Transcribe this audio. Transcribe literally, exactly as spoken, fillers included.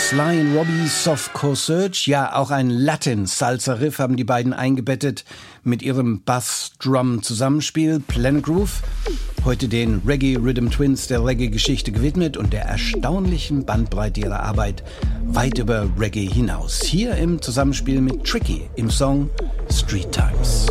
Sly and Robbie, Softcore Surge, ja auch ein Latin-Salsa-Riff haben die beiden eingebettet mit ihrem Bass-Drum-Zusammenspiel Planet Groove. Heute den Reggae Rhythm Twins der Reggae-Geschichte gewidmet und der erstaunlichen Bandbreite ihrer Arbeit weit über Reggae hinaus. Hier im Zusammenspiel mit Tricky im Song Street Times.